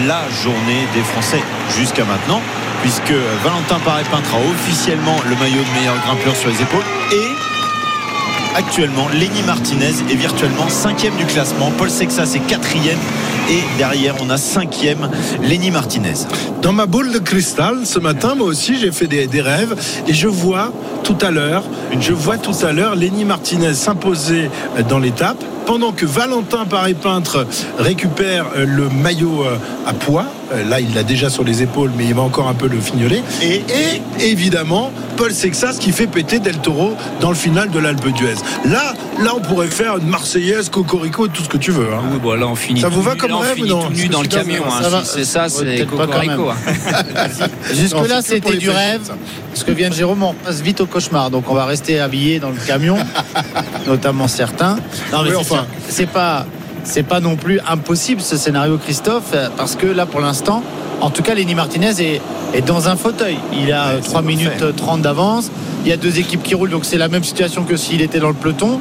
la journée des Français jusqu'à maintenant, puisque Valentin Paré-Peintre a officiellement le maillot de meilleur grimpeur sur les épaules et actuellement Lenny Martinez est virtuellement 5e du classement. Paul Sexas est 4e et derrière on a 5e Lenny Martinez. Dans ma boule de cristal ce matin, moi aussi j'ai fait des rêves et je vois tout à l'heure Lenny Martinez s'imposer dans l'étape pendant que Valentin Paré-Peintre récupère le maillot à poids. Là il l'a déjà sur les épaules mais il va encore un peu le fignoler et évidemment Paul Sexas qui fait péter Del Toro dans le final de l'Alpe d'Huez. Là on pourrait faire une Marseillaise, Cocorico, tout ce que tu veux hein. Oui, bon, là on finit. Ça vous va comme rêve ou non? Tout nu dans le camion hein. C'est ça, c'est Cocorico Jusque-là c'était du rêve. Ce que vient de Jérôme, on passe vite au cauchemar. Donc on va rester habillés dans le camion, notamment certains. Non mais c'est pas non plus impossible ce scénario, Christophe, parce que là pour l'instant, en tout cas Lenny Martinez est dans un fauteuil. Il a 3 minutes 30 d'avance. Il y a 2 équipes qui roulent, donc c'est la même situation que s'il était dans le peloton.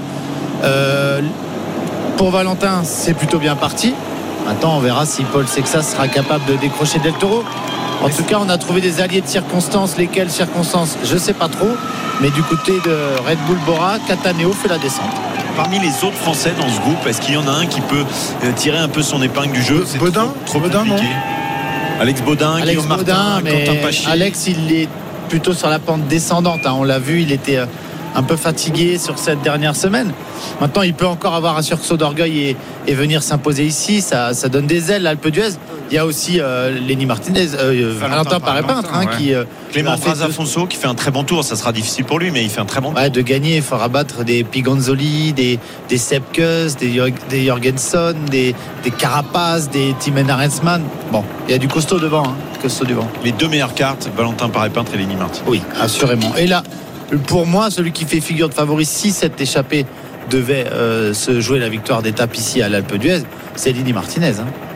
Pour Valentin, c'est plutôt bien parti. Maintenant, on verra si Paul Sexas sera capable de décrocher Del Toro. En tout cas, on a trouvé des alliés de circonstances. Lesquelles circonstances, je ne sais pas trop. Mais du côté de Red Bull Bora, Cataneo fait la descente. Parmi les autres Français dans ce groupe, est-ce qu'il y en a un qui peut tirer un peu son épingle du jeu? C'est Baudin, trop compliqué. Alex Baudin, Guillaume Martin, Quentin Pachi. Alex, il est plutôt sur la pente descendante. On l'a vu, il était un peu fatigué sur cette dernière semaine. Maintenant, il peut encore avoir un sursaut d'orgueil et venir s'imposer ici. Ça donne des ailes, l'Alpe d'Huez. Il y a aussi Lenny Martinez, Valentin Paré-Peintre qui Clément Brazafonso qui fait un très bon tour. Ça sera difficile pour lui, mais il fait un très bon tour. De gagner, il faut rabattre des Piganzoli, des Sepkus, des Jorgensen, des Carapaz, des Timen Arensman. Bon, il y a du costaud devant. Les 2 meilleures cartes, Valentin Paré-Peintre et Lenny Martinez. Oui, assurément. Et là, pour moi, celui qui fait figure de favori, si cette échappée devait se jouer la victoire d'étape ici à l'Alpe d'Huez, c'est Lenny Martinez.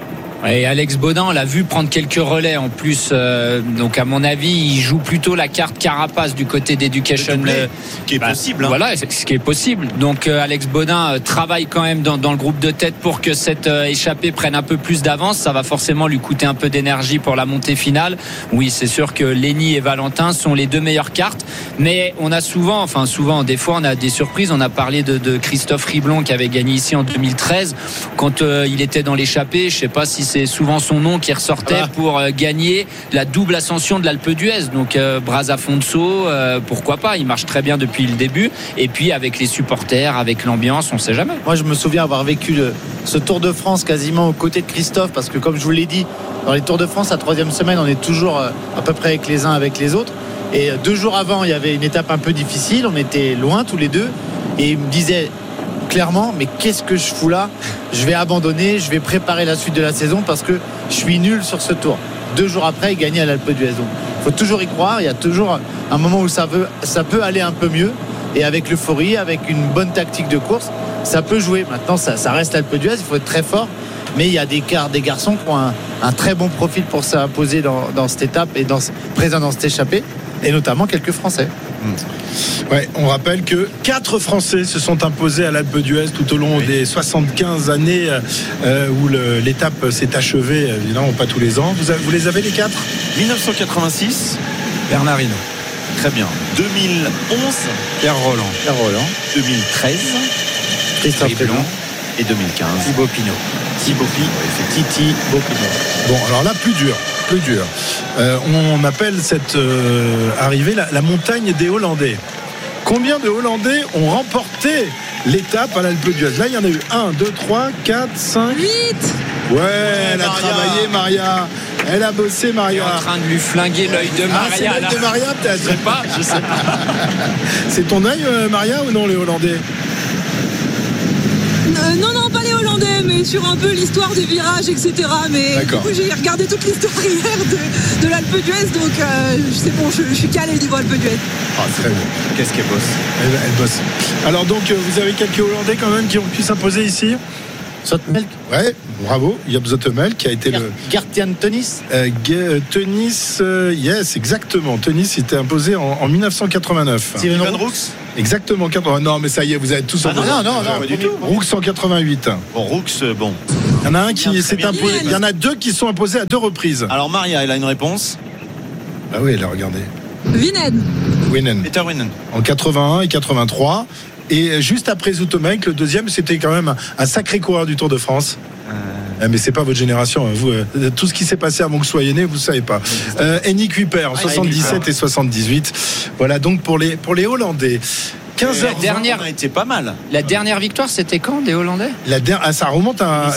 Et Alex Baudin, on l'a vu prendre quelques relais en plus. Donc à mon avis, il joue plutôt la carte Carapace du côté d'Education. Qui est possible. Voilà, ce qui est possible. Donc Alex Baudin travaille quand même dans le groupe de tête pour que cette échappée prenne un peu plus d'avance. Ça va forcément lui coûter un peu d'énergie pour la montée finale. Oui, c'est sûr que Lenny et Valentin sont les 2 meilleures cartes. Mais on a souvent, des fois on a des surprises. On a parlé de Christophe Riblon qui avait gagné ici en 2013. Quand il était dans l'échappée, je sais pas si c'est souvent son nom qui ressortait pour gagner la double ascension de l'Alpe d'Huez. Donc Brazafonso, pourquoi pas, il marche très bien depuis le début. Et puis avec les supporters, avec l'ambiance, on sait jamais. Moi je me souviens avoir vécu ce Tour de France quasiment aux côtés de Christophe, parce que comme je vous l'ai dit, dans les Tours de France, la 3e semaine, on est toujours à peu près avec les uns avec les autres. Et 2 jours avant, il y avait une étape un peu difficile, on était loin tous les deux, et il me disait clairement, mais qu'est-ce que je fous là? Je vais abandonner, je vais préparer la suite de la saison parce que je suis nul sur ce tour. 2 jours après, il gagnait à l'Alpe d'Huez. Donc il faut toujours y croire, il y a toujours un moment où ça peut aller un peu mieux, et avec l'euphorie, avec une bonne tactique de course, ça peut jouer. Maintenant, ça reste l'Alpe d'Huez, il faut être très fort, mais il y a des garçons qui ont un très bon profil pour s'imposer dans cette étape et présent dans cette échappée, et notamment quelques Français. Ouais, on rappelle que 4 Français se sont imposés à l'Alpe d'Huez tout au long des 75 années où l'étape s'est achevée, évidemment pas tous les ans. Vous les avez les 4? 1986, Bernard Hinault. Très bien. 2011, Pierre Roland. 2013, Christophe Riblon. Et 2015, Thibaut Pinot. Titi Bopino. Bon, alors là, plus dur. On appelle cette arrivée la montagne des Hollandais. Combien de Hollandais ont remporté l'étape à l'Alpe d'Huez? Là, il y en a eu 1, 2, 3, 4, 5... 8. Ouais, elle a travaillé, Maria. Elle a bossé, Maria. En train de lui flinguer l'œil de Maria. C'est l'œil de Maria, peut-être. Je sais pas. C'est ton œil, Maria, ou non, les Hollandais? Non, pas les Hollandais, mais sur un peu l'histoire des virages, etc. Mais du coup, j'ai regardé toute l'histoire hier de l'Alpe d'Huez, donc c'est bon, je suis calé niveau Alpe d'Huez. Ah, très bien. Qu'est-ce qu'elle bosse? Elle bosse. Alors donc, vous avez quelques Hollandais quand même qui ont pu s'imposer ici? Zoetemelk. Ouais, bravo. Jaap Zoetemelk qui a été Gert-Jan Teunis. Teunis, yes, exactement. Teunis s'était imposé en 1989. Steven Brooks. Exactement, 80. Non, mais ça y est, vous avez tous. Non, pas du tout. Brooks 188. Bon, Brooks, bon. Il y en a un qui s'est imposé. Il y en a deux qui sont imposés à 2 reprises. Alors Maria, elle a une réponse. Ah oui, là, regardez. Winen. Peter Winen. En 81 et 83. Et juste après Zoutomec, le deuxième, c'était quand même un sacré coureur du Tour de France. Mais c'est pas votre génération, vous, tout ce qui s'est passé avant que vous soyez né, vous savez pas. Henrik Kuiper en 77 et 78. Voilà donc pour les Hollandais. 15h20. La dernière a été pas mal. La dernière victoire, c'était quand des Hollandais? Ça remonte à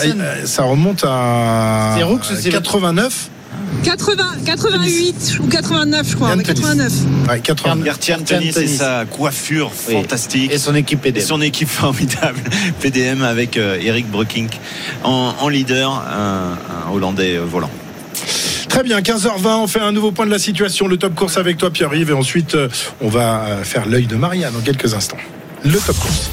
89. 88 ou 89, je crois. Yann 89. Ouais, 89. Bertie Anthony, c'est sa coiffure fantastique. Et son équipe PDM. Et son équipe formidable. PDM avec Eric Breukink en leader, un Hollandais volant. Très bien, 15h20, on fait un nouveau point de la situation. Le top course avec toi, Pierre-Yves. Et ensuite, on va faire l'œil de Maria dans quelques instants. Le top course.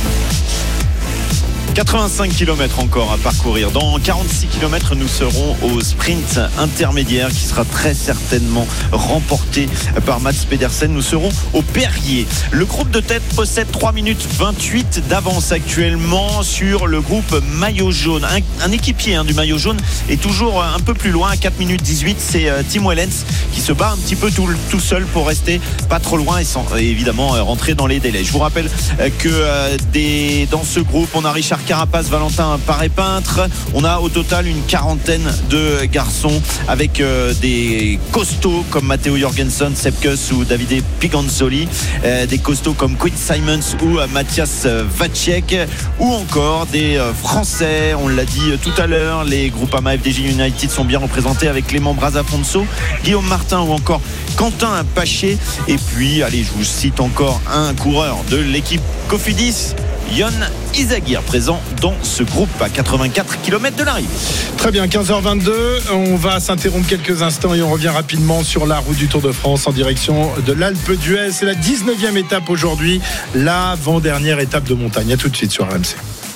85 km encore à parcourir. Dans 46 km, nous serons au sprint intermédiaire qui sera très certainement remporté par Mats Pedersen. Nous serons au Perrier. Le groupe de tête possède 3 minutes 28 d'avance actuellement sur le groupe maillot jaune. Un équipier du maillot jaune est toujours un peu plus loin, à 4 minutes 18. C'est Tim Wellens qui se bat un petit peu tout seul pour rester pas trop loin et évidemment rentrer dans les délais. Je vous rappelle que dans ce groupe, on a Richard Carapace, Valentin Paré-Peintre. On a au total une quarantaine de garçons avec des costauds comme Matteo Jorgensen, Sepp Kuss ou Davide Piganzoli, des costauds comme Quinn Simons ou Matthias Vacek, ou encore des Français. On l'a dit tout à l'heure, les Groupama FDJ United sont bien représentés avec Clément Brazafonso, Guillaume Martin ou encore Quentin Paché. Et puis, allez, je vous cite encore un coureur de l'équipe Cofidis, Yon Izagir, présent dans ce groupe à 84 km de l'arrivée. Très bien, 15h22, on va s'interrompre quelques instants et on revient rapidement sur la route du Tour de France en direction de l'Alpe d'Huez. C'est la 19e étape aujourd'hui, l'avant-dernière étape de montagne. À tout de suite sur RMC.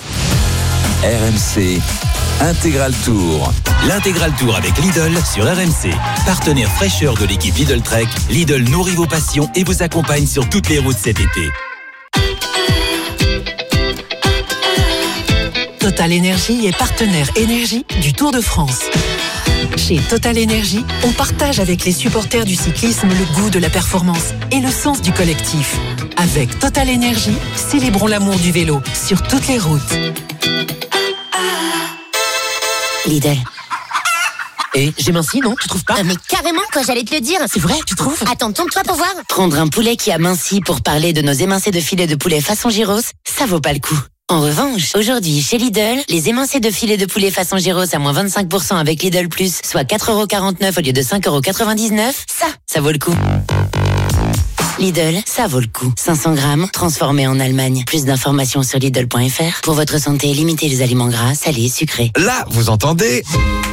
RMC Intégral Tour. L'Intégral Tour avec Lidl sur RMC. Partenaire fraîcheur de l'équipe Lidl Trek, Lidl nourrit vos passions et vous accompagne sur toutes les routes cet été. Total Énergie est partenaire énergie du Tour de France. Chez Total Énergie, on partage avec les supporters du cyclisme le goût de la performance et le sens du collectif. Avec Total Énergie, célébrons l'amour du vélo sur toutes les routes. Lidl. Et j'ai minci, non? Tu trouves pas? Mais carrément, quoi, j'allais te le dire. C'est vrai, tu trouves? Attends, tourne-toi pour voir. Prendre un poulet qui a minci pour parler de nos émincés de filet de poulet façon gyros, ça vaut pas le coup. En revanche, aujourd'hui, chez Lidl, les émincés de filet de poulet façon gyros à moins 25% avec Lidl Plus, soit 4,49€ au lieu de 5,99€, ça vaut le coup. Lidl, ça vaut le coup. 500 grammes, transformés en Allemagne. Plus d'informations sur Lidl.fr. Pour votre santé, limitez les aliments gras, salés, sucrés. Là, vous entendez ?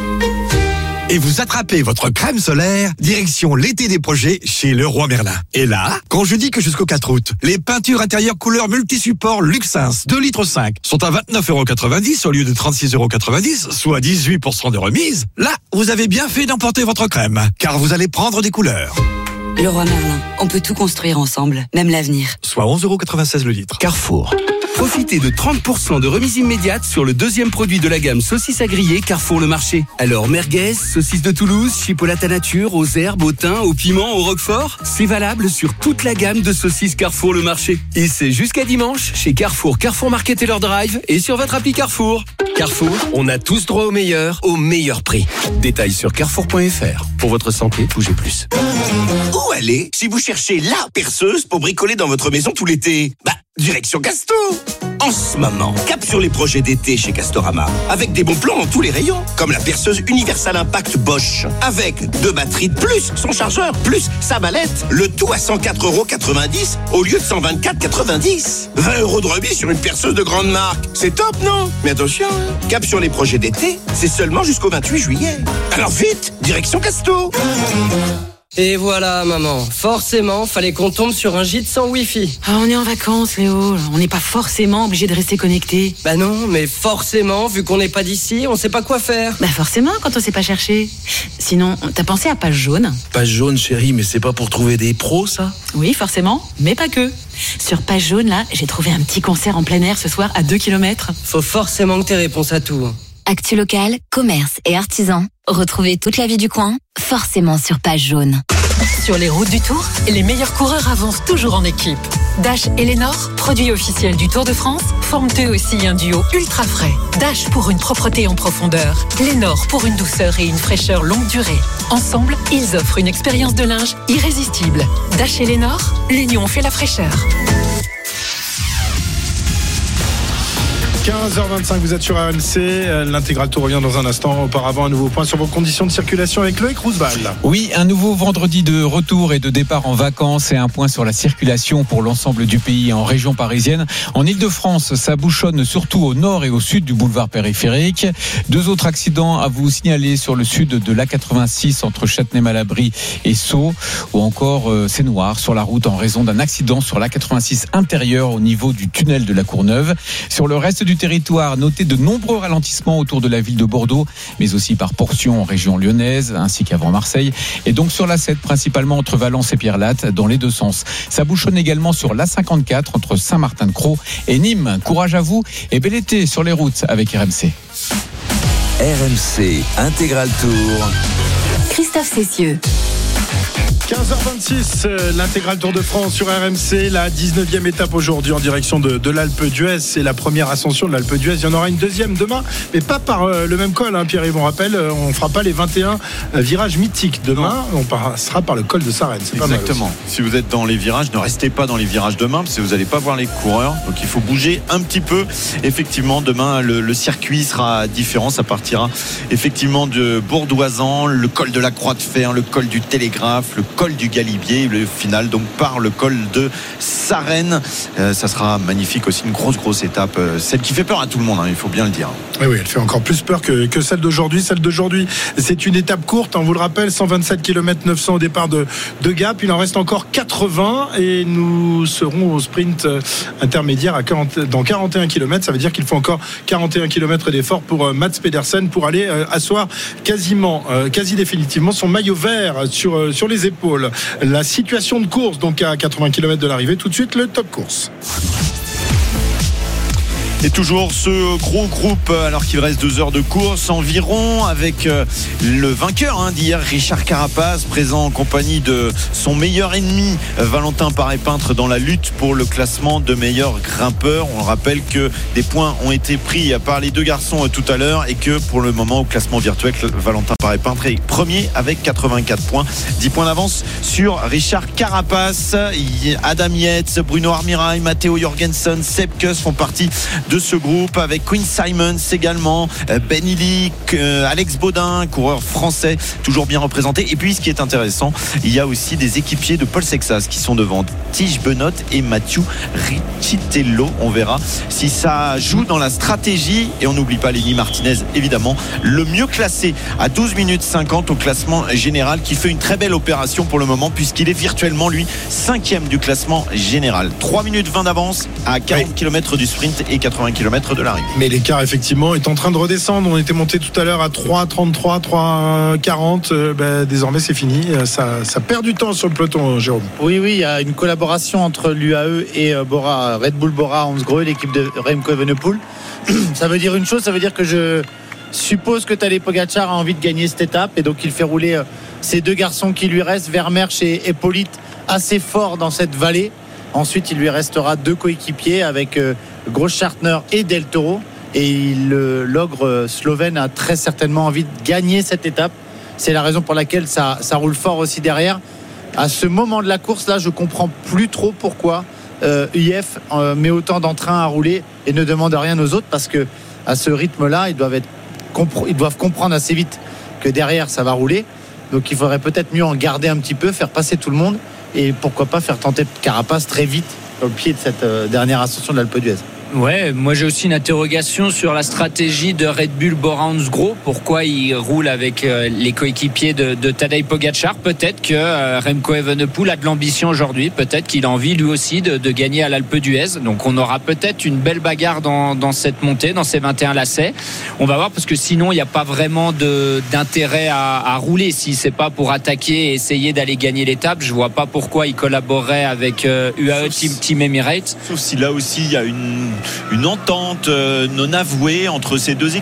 Et vous attrapez votre crème solaire, direction l'été des projets chez Leroy Merlin. Et là, quand je dis que jusqu'au 4 août, les peintures intérieures couleur multi-support Luxins 2,5 litres sont à 29,90€ au lieu de 36,90€, soit 18% de remise, là, vous avez bien fait d'emporter votre crème, car vous allez prendre des couleurs. Leroy Merlin, on peut tout construire ensemble, même l'avenir. Soit 11,96€ le litre. Carrefour. Profitez de 30% de remise immédiate sur le deuxième produit de la gamme saucisses à griller Carrefour Le Marché. Alors merguez, saucisses de Toulouse, chipolata nature, aux herbes, au thym, au piment, au roquefort, c'est valable sur toute la gamme de saucisses Carrefour Le Marché. Et c'est jusqu'à dimanche chez Carrefour, Carrefour Market et leur drive et sur votre appli Carrefour. Carrefour, on a tous droit au meilleur prix. Détails sur carrefour.fr. Pour votre santé, bougez plus. Où aller si vous cherchez la perceuse pour bricoler dans votre maison tout l'été? Direction Casto. En ce moment, cap sur les projets d'été chez Castorama, avec des bons plans dans tous les rayons, comme la perceuse Universal Impact Bosch, avec 2 batteries de plus son chargeur, plus sa mallette, le tout à 104,90€ au lieu de 124,90€. 20€ de remise sur une perceuse de grande marque, c'est top, non? Mais attention, cap sur les projets d'été, c'est seulement jusqu'au 28 juillet. Alors vite, direction Casto. Et voilà, maman. Forcément, fallait qu'on tombe sur un gîte sans Wi-Fi. On est en vacances, Léo. On n'est pas forcément obligé de rester connecté. Bah non, mais forcément, vu qu'on n'est pas d'ici, on sait pas quoi faire. Bah forcément, quand on sait pas chercher. Sinon, t'as pensé à Page Jaune? Page Jaune, chérie, mais c'est pas pour trouver des pros, ça? Oui, forcément, mais pas que. Sur Page Jaune, là, j'ai trouvé un petit concert en plein air ce soir à 2 km. Faut forcément que t'aies réponse à tout. Actu locale, commerce et artisans. Retrouvez toute la vie du coin, forcément sur Page Jaune. Sur les routes du Tour, les meilleurs coureurs avancent toujours en équipe. Dash et Lénor, produits officiels du Tour de France, forment eux aussi un duo ultra frais. Dash pour une propreté en profondeur, Lénor pour une douceur et une fraîcheur longue durée. Ensemble, ils offrent une expérience de linge irrésistible. Dash et Lénor, l'union fait la fraîcheur. 15h25, vous êtes sur RMC. L'intégral tour revient dans un instant. Auparavant, un nouveau point sur vos conditions de circulation avec Loïc Roosevelt. Oui, un nouveau vendredi de retour et de départ en vacances et un point sur la circulation pour l'ensemble du pays en région parisienne. En Ile-de-France, ça bouchonne surtout au nord et au sud du boulevard périphérique. 2 autres accidents à vous signaler sur le sud de l'A86 entre Châtenay-Malabry et Sceaux. Ou encore, c'est noir sur la route en raison d'un accident sur l'A86 intérieur au niveau du tunnel de la Courneuve. Sur le reste du territoire, notez de nombreux ralentissements autour de la ville de Bordeaux, mais aussi par portions en région lyonnaise, ainsi qu'avant Marseille. Et donc sur l'A7, principalement entre Valence et Pierrelatte, dans les deux sens. Ça bouchonne également sur l'A54, entre Saint-Martin-de-Crau et Nîmes. Courage à vous et bel été sur les routes avec RMC. RMC Intégral Tour. Christophe Cessieux. 15h26, l'intégral Tour de France sur RMC, la 19e étape aujourd'hui en direction de l'Alpe d'Huez. C'est la première ascension de l'Alpe d'Huez. Il y en aura une deuxième demain, mais pas par le même col, hein, Pierre-Yves. On rappelle, on ne fera pas les 21 virages mythiques. Demain, on passera par le col de Sarenne. C'est exactement. Pas mal si vous êtes dans les virages, ne restez pas dans les virages demain, parce que vous n'allez pas voir les coureurs. Donc il faut bouger un petit peu. Effectivement, demain, le circuit sera différent. Ça partira effectivement de Bourdoisan, le col de la Croix de Fer, le col du Télégraphe, le col du Galibier, le final donc par le col de Sarenne. Ça sera magnifique aussi, une grosse étape, celle qui fait peur à tout le monde, hein, il faut bien le dire. Oui, elle fait encore plus peur que celle d'aujourd'hui. Celle d'aujourd'hui, c'est une étape courte, on vous le rappelle, 127 km 900 au départ de Gap. Il en reste encore 80 et nous serons au sprint intermédiaire dans 41 km. Ça veut dire qu'il faut encore 41 km d'effort pour Mats Pedersen pour aller asseoir quasi définitivement son maillot vert sur les épaules. La situation de course, donc à 80 km de l'arrivée, tout de suite le top course. Et toujours ce gros groupe, alors qu'il reste 2 heures de course environ, avec le vainqueur d'hier, Richard Carapace, présent en compagnie de son meilleur ennemi, Valentin Paré-Peintre, dans la lutte pour le classement de meilleur grimpeur. On rappelle que des points ont été pris par les deux garçons tout à l'heure et que pour le moment, au classement virtuel, Valentin Paré-Peintre est premier avec 84 points. 10 points d'avance sur Richard Carapace. Adam Yates, Bruno Armirail, Matteo Jorgensen, Sepp Kuss font partie de ce groupe, avec Quinn Simons également, Ben Illy, Alex Baudin, coureur français toujours bien représenté. Et puis ce qui est intéressant, il y a aussi des équipiers de Paul Sexas qui sont devant, Tige Benoît et Mathieu Riccitello. On verra si ça joue dans la stratégie. Et on n'oublie pas Lenny Martinez, évidemment, le mieux classé à 12 minutes 50 au classement général, qui fait une très belle opération pour le moment, puisqu'il est virtuellement lui 5e du classement général. 3 minutes 20 d'avance à 40 km du sprint et 80 km de l'arrivée. Mais l'écart effectivement est en train de redescendre. On était monté tout à l'heure à 3,33, 3,40. Désormais c'est fini. Ça perd du temps sur le peloton, Jérôme. Oui, il y a une collaboration entre l'UAE et Red Bull Bora Hansgrohe, l'équipe de Remco Evenepoel. Ça veut dire une chose, ça veut dire que je suppose que Tadej Pogačar a envie de gagner cette étape, et donc il fait rouler ces deux garçons qui lui restent, Vermeersch et Hippolyte, assez fort dans cette vallée. Ensuite, il lui restera 2 coéquipiers avec Großschartner et Del Toro. Et l'ogre slovène a très certainement envie de gagner cette étape. C'est la raison pour laquelle ça roule fort aussi derrière. À ce moment de la course, là, je comprends plus trop pourquoi UF met autant d'entrain à rouler et ne demande rien aux autres, parce que à ce rythme-là, ils doivent comprendre assez vite que derrière, ça va rouler. Donc, il faudrait peut-être mieux en garder un petit peu, faire passer tout le monde. Et pourquoi pas faire tenter Carapace très vite au pied de cette dernière ascension de l'Alpe d'Huez. Ouais, moi j'ai aussi une interrogation sur la stratégie de Red Bull Bora Hansgrohe. Pourquoi il roule avec les coéquipiers de Tadej Pogačar? Peut-être que Remco Evenepoel a de l'ambition aujourd'hui. Peut-être qu'il a envie lui aussi de gagner à l'Alpe d'Huez. Donc on aura peut-être une belle bagarre dans cette montée, dans ces 21 lacets. On va voir, parce que sinon il n'y a pas vraiment d'intérêt à rouler. Si c'est pas pour attaquer et essayer d'aller gagner l'étape, je vois pas pourquoi il collaborerait avec UAE Team Emirates. Sauf si là aussi il y a une entente non avouée entre ces deux équipes.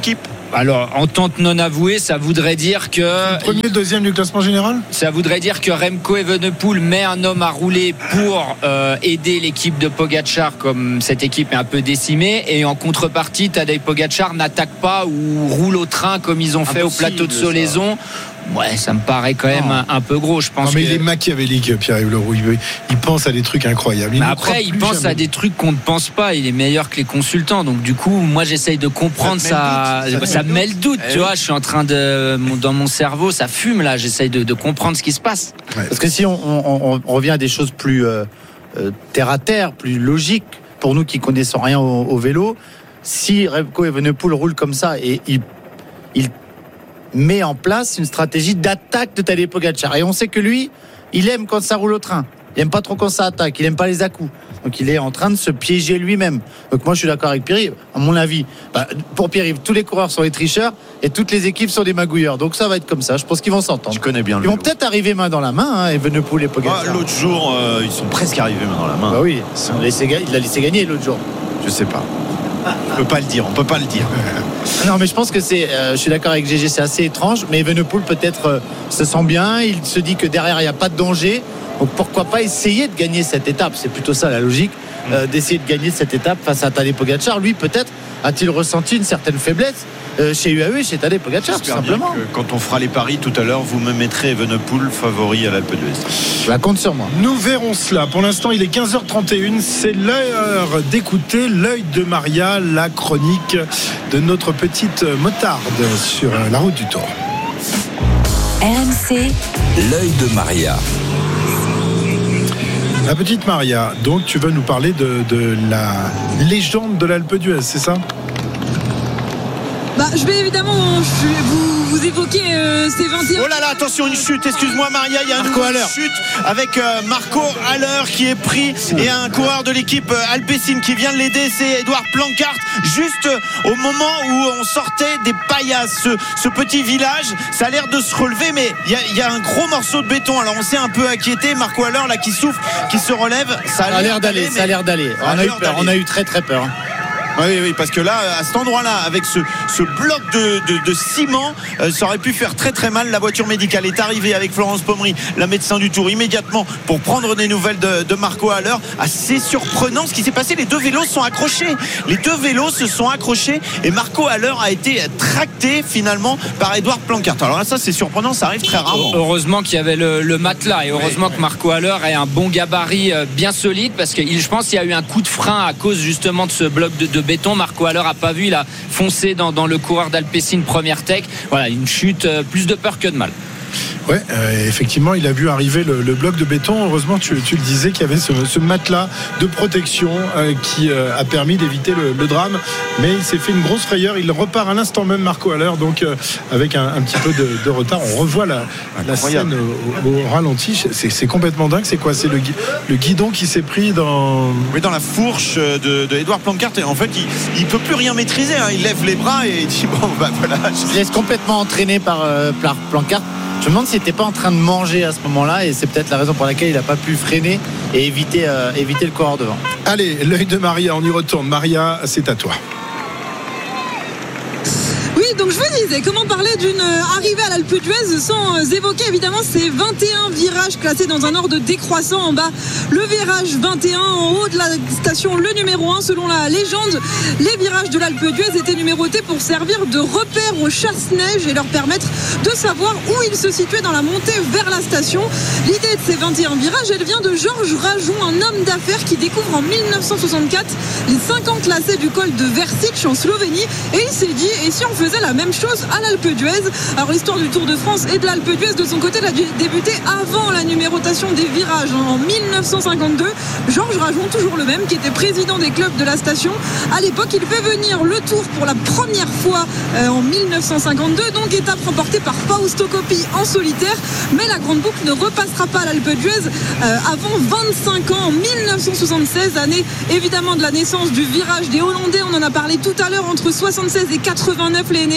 Alors, entente non avouée, ça voudrait dire que... Le premier, le deuxième du classement général ? Ça voudrait dire que Remco Evenepoel met un homme à rouler pour aider l'équipe de Pogačar, comme cette équipe est un peu décimée, et en contrepartie, Tadej Pogačar n'attaque pas ou roule au train comme ils ont fait au plateau de Solaison. Ouais, ça me paraît quand même un peu gros, je pense. Non, mais il est machiavélique, Pierre-Yves Leroux. Il pense à des trucs incroyables. Mais après, il pense à des trucs qu'on ne pense pas. Il est meilleur que les consultants. Donc, du coup, moi, j'essaye de comprendre ça. Ça me met le doute, tu vois. Je suis en train dans mon cerveau, ça fume là. J'essaye de comprendre ce qui se passe. Ouais. Parce que si on revient à des choses plus terre à terre, plus logiques, pour nous qui connaissons rien au vélo, si Remco Evenepoel roule comme ça et il met en place une stratégie d'attaque de Tadej Pogačar. Et on sait que lui, il aime quand ça roule au train. Il aime pas trop quand ça attaque. Il aime pas les à-coups. Donc il est en train de se piéger lui-même. Donc moi je suis d'accord avec Pierre-Yves. À mon avis, pour Pierre-Yves, tous les coureurs sont des tricheurs et toutes les équipes sont des magouilleurs. Donc ça va être comme ça. Je pense qu'ils vont s'entendre. Je connais bien. Ils vont peut-être arriver main dans la main, Evenepoel et Pogačar. L'autre jour, ils sont presque arrivés main dans la main. Bah oui, il l'a laissé gagner l'autre jour. Je sais pas. On peut pas le dire. Non, mais je pense que je suis d'accord avec GG, c'est assez étrange. Mais Evenepoel peut-être se sent bien. Il se dit que derrière il n'y a pas de danger. Donc pourquoi pas essayer de gagner cette étape. C'est plutôt ça la logique, d'essayer de gagner cette étape face à Tadej Pogačar. Lui peut-être a-t-il ressenti une certaine faiblesse chez UAE et chez Tadej Pogačar, tout simplement. Quand on fera les paris tout à l'heure, vous me mettrez Evenepoel favori à l'Alpe d'Huez. Je la compte sur moi. Nous verrons cela. Pour l'instant, il est 15h31. C'est l'heure d'écouter l'œil de Maria, la chronique de notre petite motarde sur la route du Tour. RMC, l'œil de Maria. La petite Maria, donc tu veux nous parler de la légende de l'Alpe d'Huez, c'est ça ? Je vais évidemment vous évoquer ces 21. Oh là là, attention, une chute, excuse-moi Maria, il y a une chute avec Marco Haller qui est pris et un coureur de l'équipe Alpecin qui vient de l'aider, c'est Edouard Plancart, juste au moment où on sortait des paillasses, ce petit village, ça a l'air de se relever, mais il y a un gros morceau de béton, alors on s'est un peu inquiété, Marco Haller là qui souffle, qui se relève, ça a l'air d'aller. On a eu très très peur. Oui, parce que là, à cet endroit-là, avec ce bloc de ciment, ça aurait pu faire très très mal. La voiture médicale est arrivée avec Florence Pommery, la médecin du Tour, immédiatement pour prendre des nouvelles de Marco Haller. Assez surprenant ce qui s'est passé. Les deux vélos sont accrochés. Les deux vélos se sont accrochés et Marco Haller a été tracté finalement par Edouard Plancart. Alors là, ça c'est surprenant, ça arrive très rarement. Heureusement qu'il y avait le matelas et heureusement que Marco Haller ait un bon gabarit bien solide parce que je pense qu'il y a eu un coup de frein à cause justement de ce bloc de béton. Marco Haller a pas vu, il a foncé dans le coureur d'Alpecin première tech. Voilà, une chute, plus de peur que de mal. Ouais, effectivement, il a vu arriver le bloc de béton. Heureusement, tu le disais, qu'il y avait ce matelas de protection qui a permis d'éviter le drame. Mais il s'est fait une grosse frayeur. Il repart à l'instant même, Marco Haller, donc avec un petit peu de retard. On revoit la scène au ralenti. C'est complètement dingue. C'est quoi ? C'est le guidon qui s'est pris dans la fourche de Edouard Plancart. Et en fait, il peut plus rien maîtriser. Il lève les bras et il dit bon, voilà. Il se laisse complètement entraîné par Plancart. Je me demande s'il n'était pas en train de manger à ce moment-là et c'est peut-être la raison pour laquelle il n'a pas pu freiner et éviter le coureur devant. Allez, l'œil de Maria, on y retourne. Maria, c'est à toi. Oui, donc je vous disais, comment parler d'une arrivée à l'Alpe d'Huez sans évoquer évidemment ces 21 virages classés dans un ordre décroissant en bas. Le virage 21 en haut de la station, le numéro 1 selon la légende. Les virages de l'Alpe d'Huez étaient numérotés pour servir de repère aux chasse-neige et leur permettre de savoir où ils se situaient dans la montée vers la station. L'idée de ces 21 virages, elle vient de Georges Rajon, un homme d'affaires qui découvre en 1964 les 50 lacets du col de Versic en Slovénie et il s'est dit, et si on faisait la même chose à l'Alpe d'Huez? Alors l'histoire du Tour de France et de l'Alpe d'Huez de son côté l'a débuté avant la numérotation des virages en 1952. Georges Rajon, toujours le même, qui était président des clubs de la station. À l'époque, il fait venir le Tour pour la première fois en 1952, donc étape remportée par Fausto Coppi en solitaire. Mais la grande boucle ne repassera pas à l'Alpe d'Huez avant 25 ans, en 1976, année évidemment de la naissance du virage des Hollandais. On en a parlé tout à l'heure, entre 76 et 89, les Néerlandais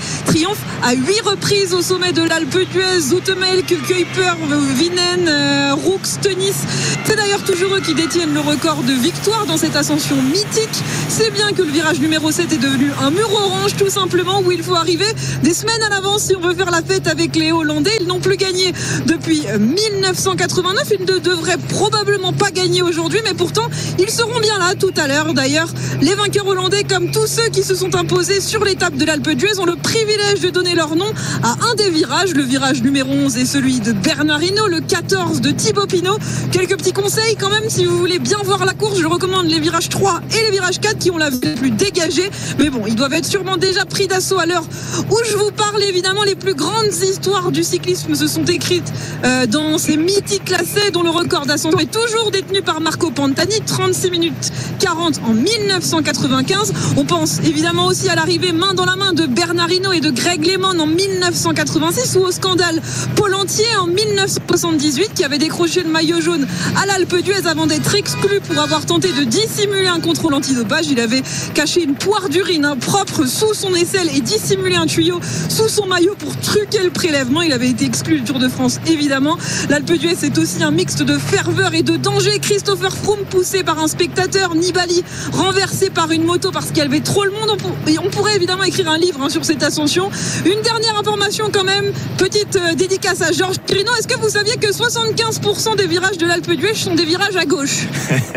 triomphe à 8 reprises au sommet de l'Alpe d'Huez. Zoetemelk, Kuiper, Vinen, Roux, Tenis. C'est d'ailleurs toujours eux qui détiennent le record de victoire dans cette ascension mythique. C'est bien que le virage numéro 7 est devenu un mur orange, tout simplement, où il faut arriver des semaines à l'avance si on veut faire la fête avec les Hollandais. Ils n'ont plus gagné depuis 1989. Ils ne devraient probablement pas gagner aujourd'hui, mais pourtant ils seront bien là tout à l'heure. D'ailleurs, les vainqueurs hollandais, comme tous ceux qui se sont imposés sur l'étape de l'Alpe d'Huez, ont le privilège de donner leur nom à un des virages. Le virage numéro 11 est celui de Bernard Hinault, le 14 de Thibaut Pinot. Quelques petits conseils quand même, si vous voulez bien voir la course, je recommande les virages 3 et les virages 4 qui ont la vue la plus dégagée. Mais bon, ils doivent être sûrement déjà pris d'assaut à l'heure où je vous parle. Évidemment, les plus grandes histoires du cyclisme se sont écrites dans ces mythiques classés, dont le record d'ascension est toujours détenu par Marco Pantani, 36 minutes 40 en 1995. On pense évidemment aussi à l'arrivée main dans la main de Bernard Hinault et de Greg LeMond en 1986, ou au scandale Pollentier en 1978, qui avait décroché le maillot jaune à l'Alpe d'Huez avant d'être exclu pour avoir tenté de dissimuler un contrôle antidopage. Il avait caché une poire d'urine propre sous son aisselle et dissimulé un tuyau sous son maillot pour truquer le prélèvement. Il avait été exclu du Tour de France, évidemment. L'Alpe d'Huez, c'est aussi un mixte de ferveur et de danger. Christopher Froome poussé par un spectateur, Nibali renversé par une moto parce qu'il y avait trop le monde. On pourrait évidemment écrire un livre sur cette ascension. Une dernière information quand même, petite dédicace à Georges Quirino. Est-ce que vous saviez que 75% des virages de l'Alpe d'Huez sont des virages à gauche?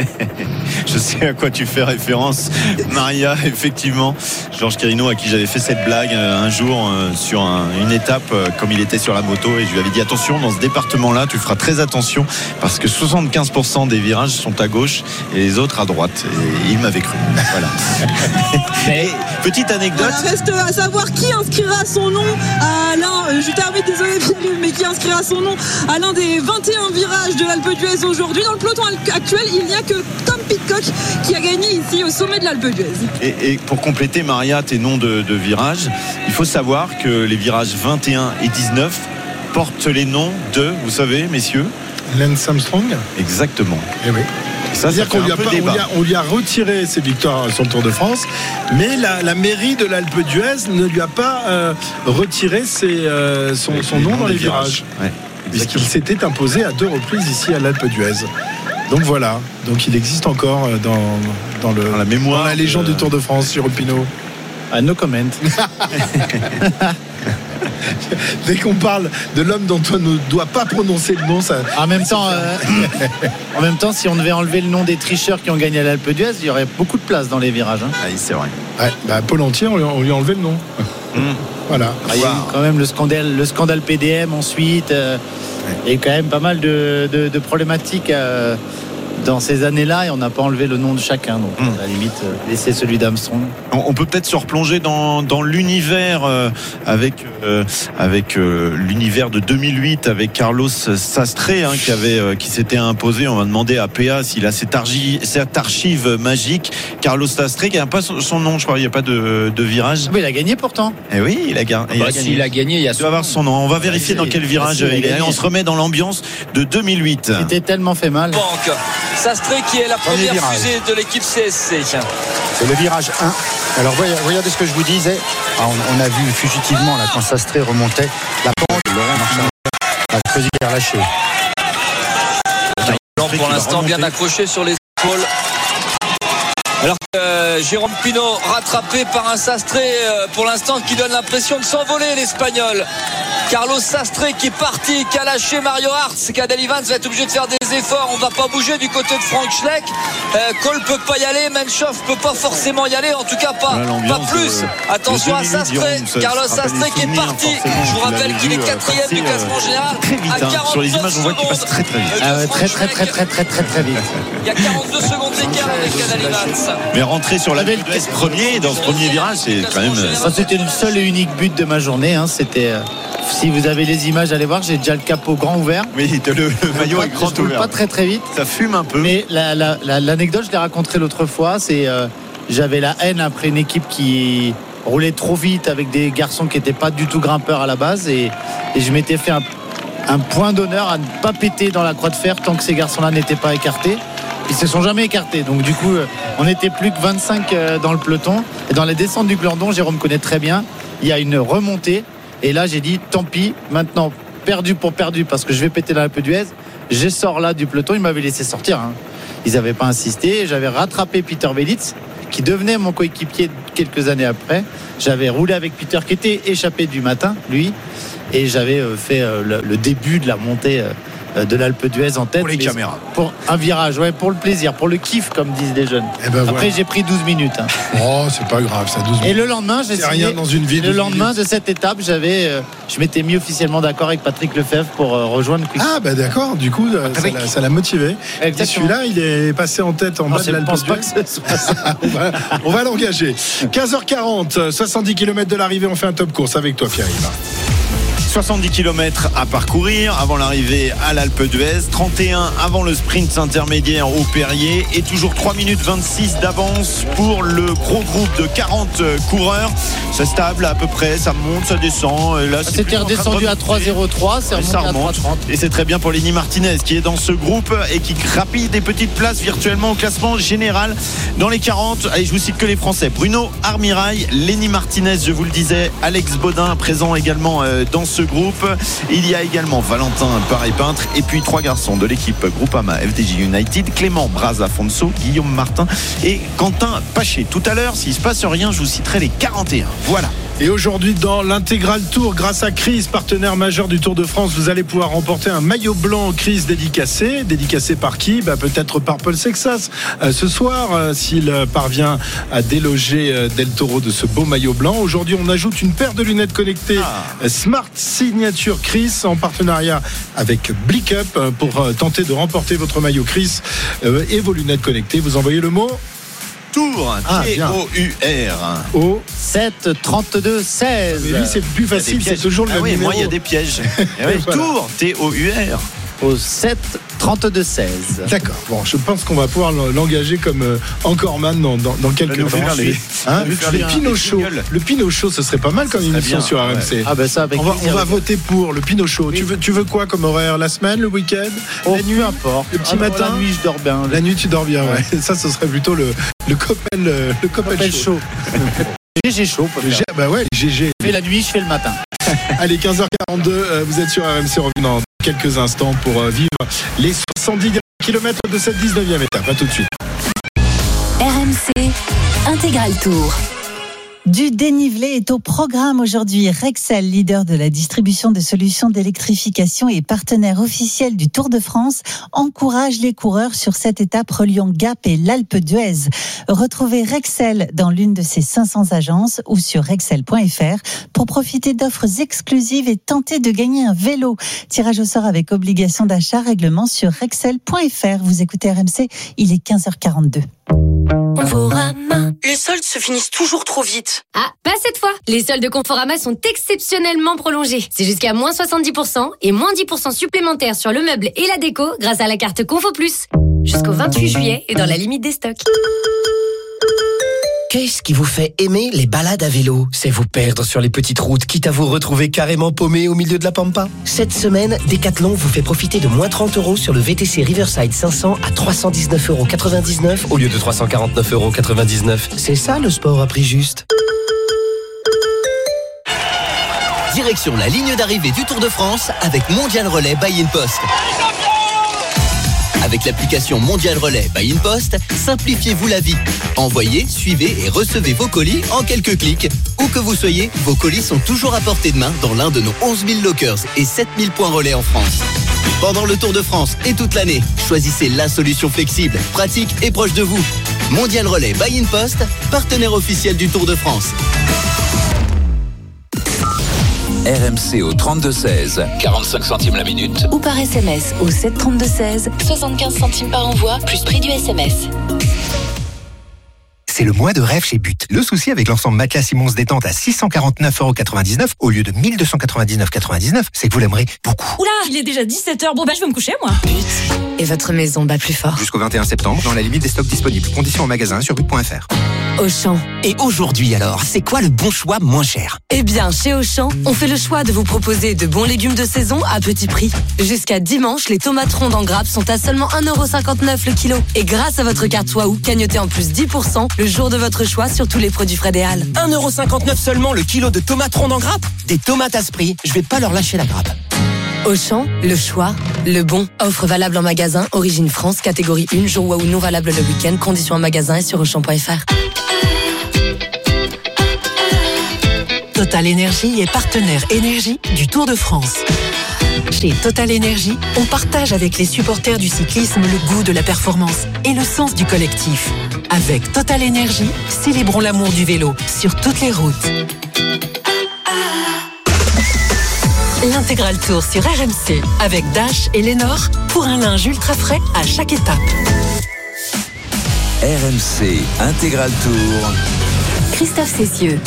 Je sais à quoi tu fais référence, Maria. Effectivement, Georges Quirino, à qui j'avais fait cette blague un jour sur une étape, comme il était sur la moto, et je lui avais dit attention, dans ce département-là tu feras très attention parce que 75% des virages sont à gauche et les autres à droite, et il m'avait cru. Voilà. Mais petite anecdote, voilà, reste à savoir qui inscrira son nom à l'un, je termine, désolé Pierre, mais qui inscrira son nom à l'un des 21 virages de l'Alpe d'Huez aujourd'hui. Dans le peloton actuel, il n'y a que Tom Pidcock qui a gagné ici au sommet de l'Alpe d'Huez. Et pour compléter, Maria, tes noms de virages, il faut savoir que les virages 21 et 19 portent les noms de, vous savez, messieurs, Lance Armstrong. Exactement. Et oui. Ça C'est-à-dire qu'on on lui a retiré ses victoires sur le Tour de France, mais la mairie de l'Alpe d'Huez ne lui a pas retiré son nom dans les virages. Ouais, puisqu'il s'était imposé à 2 reprises ici à l'Alpe d'Huez. Donc voilà, donc il existe encore dans la mémoire, dans la légende du Tour de France sur Pinot. No comment. Dès qu'on parle de l'homme dont on ne doit pas prononcer le nom, ça. En même temps, si on devait enlever le nom des tricheurs qui ont gagné à l'Alpe d'Huez, il y aurait beaucoup de place dans les virages. Ah, c'est vrai. Ouais, Pollentier, on lui a enlevé le nom. Voilà. Il y a eu quand même le scandale PDM ensuite. Il y a eu quand même pas mal de problématiques dans ces années-là, et on n'a pas enlevé le nom de chacun, donc à la limite laisser celui d'Armstrong. On peut peut-être se replonger dans l'univers avec l'univers de 2008 avec Carlos Sastre, qui s'était imposé. On va demander à PA s'il a cette archive magique. Carlos Sastre qui n'a pas son nom, je crois, il n'y a pas de virage. Mais il a gagné pourtant. Eh oui, il a gagné. S'il a gagné, il y a doit avoir son nom. On va vérifier dans quel virage il est. On se remet dans l'ambiance de 2008. C'était tellement fait mal. Sastre qui est la première fusée de l'équipe CSC. C'est le virage 1. Alors regardez ce que je vous disais. On a vu fugitivement là, quand Sastre remontait la pente, Laurent Marchand a creusé relâché. Pour l'instant bien accroché sur les épaules. Alors que Jérôme Pinot rattrapé par un Sastre pour l'instant qui donne l'impression de s'envoler, l'Espagnol. Carlos Sastre qui est parti, qui a lâché Mario Hartz. Cadel Evans va être obligé de faire des efforts. On va pas bouger du côté de Frank Schleck. Cole peut pas y aller, Menchoff peut pas forcément y aller, en tout cas pas plus. Attention à Sastre, Carlos Sastre qui est parti. Je vous rappelle qu'il est 4e du classement général. Très vite, sur les images on voit qu'il passe très vite. Très vite. Il y a 42 secondes d'écart avec Cadel Evans. Mais rentrer sur la premier dans ce premier virage, c'est quand même. Ça, c'était le seul et unique but de ma journée. C'était. Si vous avez les images, allez voir, j'ai déjà le capot grand ouvert. Oui, le maillot est grand ouvert. Pas très vite. Ça fume un peu. Mais l'anecdote, je l'ai racontée l'autre fois, c'est j'avais la haine après une équipe qui roulait trop vite avec des garçons qui n'étaient pas du tout grimpeurs à la base, et je m'étais fait un point d'honneur à ne pas péter dans la croix de fer tant que ces garçons-là n'étaient pas écartés. Ils se sont jamais écartés, donc du coup on n'était plus que 25 dans le peloton, et dans les descentes du Glandon, Jérôme connaît très bien, il y a une remontée. Et là, j'ai dit, tant pis, maintenant, perdu pour perdu, parce que je vais péter l'Alpe d'Huez. Je sors là du peloton, ils m'avaient laissé sortir. Ils n'avaient pas insisté. J'avais rattrapé Peter Belitz, qui devenait mon coéquipier quelques années après. J'avais roulé avec Peter, qui était échappé du matin, lui. Et j'avais fait le début de la montée de l'Alpe d'Huez en tête. Pour les caméras. Pour un virage, ouais, pour le plaisir, pour le kiff, comme disent les jeunes. Après, j'ai pris 12 minutes. Oh, c'est pas grave, ça, 12 minutes. Et le lendemain, j'ai signé. Rien dans une vie. Le lendemain de cette étape, je m'étais mis officiellement d'accord avec Patrick Lefebvre pour rejoindre Quick. Ah, bah d'accord, du coup, ça l'a motivé. Et celui-là, il est passé en tête en bas de l'Alpe d'Huez. Je pense pas que ce soit ça. on va l'engager. 15h40, 70 km de l'arrivée, on fait un top course avec toi, Pierre-Yves. 70 km à parcourir avant l'arrivée à l'Alpe d'Huez, 31 avant le sprint intermédiaire au Perrier et toujours 3 minutes 26 d'avance pour le gros groupe de 40 coureurs. C'est stable à peu près, ça monte, ça descend. Et là, c'était redescendu à 3,03, ça remonte à 3,30. Et c'est très bien pour Lenny Martinez qui est dans ce groupe et qui grappille des petites places virtuellement au classement général dans les 40. Allez, je vous cite que les Français. Bruno Armirail, Lenny Martinez, je vous le disais, Alex Baudin présent également dans ce groupe. Il y a également Valentin Paré-Peintre et puis 3 garçons de l'équipe Groupama FDJ United, Clément Braz-Afonso, Guillaume Martin et Quentin Paché. Tout à l'heure, s'il ne se passe rien, je vous citerai les 41. Voilà. Et aujourd'hui, dans l'intégral Tour, grâce à Chris, partenaire majeur du Tour de France, vous allez pouvoir remporter un maillot blanc Chris dédicacé. Dédicacé par qui ? Peut-être par Paul Sexas ce soir, s'il parvient à déloger Del Toro de ce beau maillot blanc. Aujourd'hui, on ajoute une paire de lunettes connectées Smart Signature Chris en partenariat avec Blickup pour tenter de remporter votre maillot Chris et vos lunettes connectées. Vous envoyez le mot Tour, T-O-U-R. Au 7 32 16. Mais lui, c'est plus facile, c'est toujours le même numéro. Moi, il y a des pièges. Voilà. Tour, T-O-U-R. Au 7 32 16. D'accord. Bon, je pense qu'on va pouvoir l'engager comme Anchorman dans quelques temps. Le Pinot Show. Le Pinot Show, ce serait pas mal comme émission sur RMC. Ah ben ça, avec on va voter pour le Pinot Show. Oui. Tu veux quoi comme horaire ? La semaine, le week-end, la nuit, importe. Le petit matin. La nuit, je dors bien. La nuit, tu dors bien. Ouais. Ça, ce serait plutôt le Coppel Show. GG Show. Bah ouais, GG. Je fais la nuit, je fais le matin. Allez, 15h42, vous êtes sur RMC, on revient dans quelques instants pour vivre les 70 km de cette 19e étape. À tout de suite. RMC Intégral Tour. Du dénivelé est au programme aujourd'hui. Rexel, leader de la distribution de solutions d'électrification et partenaire officiel du Tour de France, encourage les coureurs sur cette étape reliant Gap et l'Alpe d'Huez. Retrouvez Rexel dans l'une de ses 500 agences ou sur rexel.fr pour profiter d'offres exclusives et tenter de gagner un vélo. Tirage au sort avec obligation d'achat, règlement sur rexel.fr. Vous écoutez RMC, il est 15h42. Conforama. Les soldes se finissent toujours trop vite. Ah, pas cette fois. Les soldes de Conforama sont exceptionnellement prolongés. C'est jusqu'à moins 70% et moins 10% supplémentaires sur le meuble et la déco grâce à la carte Confo Plus. Jusqu'au 28 juillet et dans la limite des stocks. Qu'est-ce qui vous fait aimer les balades à vélo ? C'est vous perdre sur les petites routes, quitte à vous retrouver carrément paumé au milieu de la pampa. Cette semaine, Decathlon vous fait profiter de moins 30 € sur le VTC Riverside 500 à 319,99 € au lieu de 349,99 €. C'est ça le sport à prix juste. Direction la ligne d'arrivée du Tour de France avec Mondial Relais by InPost. Avec l'application Mondial Relais by InPost, simplifiez-vous la vie. Envoyez, suivez et recevez vos colis en quelques clics. Où que vous soyez, vos colis sont toujours à portée de main dans l'un de nos 11 000 lockers et 7 000 points relais en France. Pendant le Tour de France et toute l'année, choisissez la solution flexible, pratique et proche de vous. Mondial Relais by InPost, partenaire officiel du Tour de France. RMC au 32-16, 45 centimes la minute. Ou par SMS au 732-16, 75 centimes par envoi, plus prix du SMS. C'est le mois de rêve chez But. Le souci avec l'ensemble matelas Simons détente à 649,99 € au lieu de 1299,99, c'est que vous l'aimerez beaucoup. Oula, il est déjà 17h. Bon, je vais me coucher, moi. But. Et votre maison bat plus fort. Jusqu'au 21 septembre, dans la limite des stocks disponibles. Conditions en magasin sur but.fr. Auchan. Et aujourd'hui alors, c'est quoi le bon choix moins cher ? Eh bien, chez Auchan, on fait le choix de vous proposer de bons légumes de saison à petit prix. Jusqu'à dimanche, les tomates rondes en grappe sont à seulement 1,59 € le kilo. Et grâce à votre carte Waouh, cagnotez en plus 10% le jour de votre choix sur tous les produits Frédéal. 1,59€ seulement le kilo de tomates rondes en grappe. Des tomates à ce prix, je vais pas leur lâcher la grappe. Auchan, le choix, le bon. Offre valable en magasin, origine France, catégorie 1, jour ou non valable le week-end. Conditions en magasin et sur Auchan.fr. Total Énergie est partenaire énergie du Tour de France. Chez Total Énergie, on partage avec les supporters du cyclisme le goût de la performance et le sens du collectif. Avec Total Énergie, célébrons l'amour du vélo sur toutes les routes. L'intégral Tour sur RMC avec Dash et Lénore pour un linge ultra frais à chaque étape. RMC Intégral Tour. Christophe Cessieux.